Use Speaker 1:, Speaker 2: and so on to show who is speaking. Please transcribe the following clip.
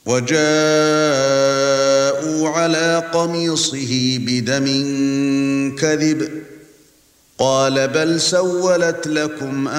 Speaker 1: وَجَاءُوا عَلَى قَمِيصِهِ بِدَمٍ كَذِبٍ قَالَ بَلْ سَوَّلَتْ لَكُمْ